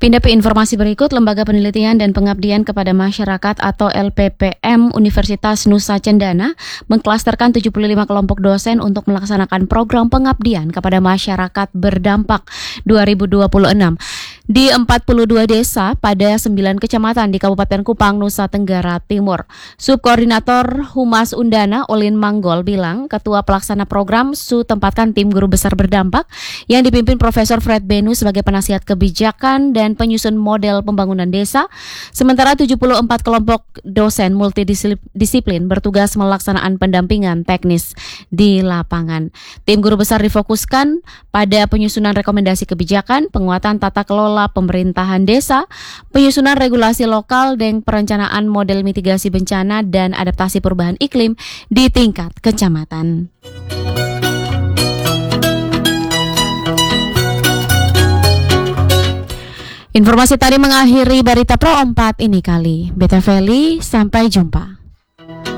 Pindah ke informasi berikut, Lembaga Penelitian dan Pengabdian kepada Masyarakat atau LPPM Universitas Nusa Cendana mengklasterkan 75 kelompok dosen untuk melaksanakan program pengabdian kepada masyarakat berdampak 2026 di 42 desa pada 9 kecamatan di Kabupaten Kupang, Nusa Tenggara Timur. Subkoordinator Humas Undana, Olin Manggol, bilang Ketua Pelaksana Program Su tempatkan tim guru besar berdampak yang dipimpin Profesor Fred Benu sebagai penasihat kebijakan dan penyusun model pembangunan desa. Sementara 74 kelompok dosen multidisiplin bertugas melaksanakan pendampingan teknis di lapangan. Tim guru besar difokuskan pada penyusunan rekomendasi kebijakan, penguatan tata kelola pemerintahan desa, penyusunan regulasi lokal, dan perencanaan model mitigasi bencana dan adaptasi perubahan iklim di tingkat kecamatan. Informasi tadi mengakhiri Berita Pro 4 ini kali. Beta Feli, sampai jumpa.